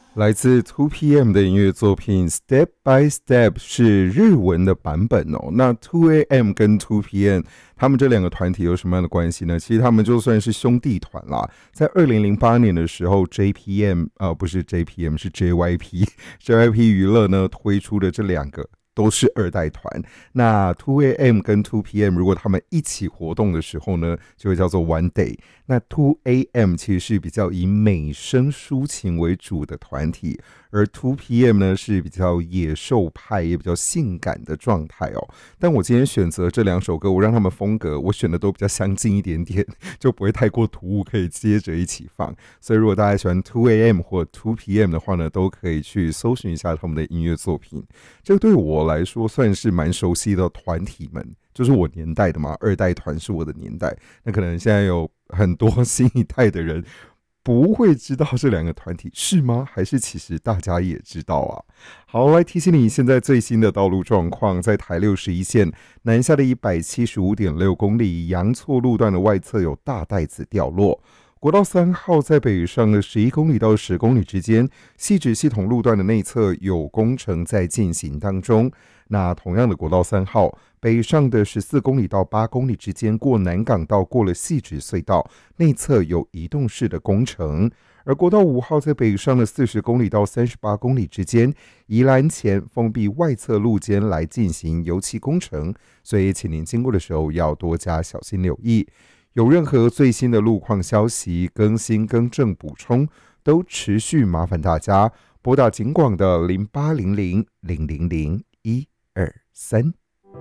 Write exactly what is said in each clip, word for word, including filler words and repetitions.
来自 two P M 的音乐作品 Step by Step 是日文的版本哦。那 two A M 跟 two P M 他们这两个团体有什么样的关系呢？其实他们就算是兄弟团啦。在二零零八年的时候 J P M 呃不是 J P M 是 J Y P J Y P 娱乐呢推出的这两个都是二代团。那 two A M 跟 two P M 如果他们一起活动的时候呢，就会叫做 One Day。那 two A M 其实是比较以美声抒情为主的团体，而 two P M 呢是比较野兽派也比较性感的状态哦。但我今天选择这两首歌，我让他们风格我选的都比较相近一点点，就不会太过突兀，可以接着一起放。所以如果大家喜欢 two A M 或 two P M 的话呢，都可以去搜寻一下他们的音乐作品。这个对我来说算是蛮熟悉的团体们，就是我年代的嘛，二代团是我的年代。那可能现在有很多新一代的人不会知道这两个团体是吗？还是其实大家也知道啊？好，来提醒你现在最新的道路状况，在台六十一线南下的一百七十五点六公里，阳错路段的外侧有大袋子掉落。国道三号在北上的十一公里到十公里之间，汐止系统路段的内侧有工程在进行当中。那同样的国道三号北上的十四公里到八公里之间，过南港道过了汐止隧道，内侧有移动式的工程。而国道五号在北上的四十公里到三十八公里之间，宜兰前封闭外侧路肩来进行油漆工程，所以请您经过的时候要多加小心留意。有任何最新的路况消息、更新、更正、补充，都持续麻烦大家拨打警广的零八零零零零零一二三。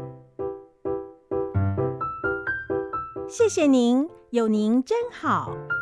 谢谢您，有您真好。